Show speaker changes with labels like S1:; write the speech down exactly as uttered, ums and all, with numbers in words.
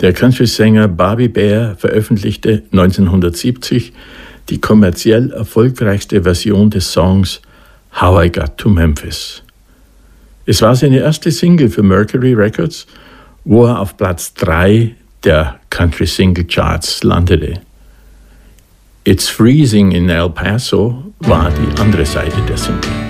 S1: Der Country-Sänger Bobby Bare veröffentlichte neunzehnhundertsiebzig die kommerziell erfolgreichste Version des Songs How I Got to Memphis. Es war seine erste Single für Mercury Records, wo er auf Platz drei der Country Single Charts landete. It's Freezing in El Paso war die andere Seite der Single.